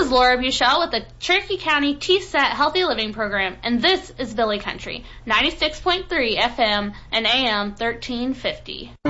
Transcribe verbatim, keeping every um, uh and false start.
is Laura Buchel with the Cherokee County T-SET Healthy Living Program, and this is Billy Country, ninety-six point three F M and A M thirteen fifty.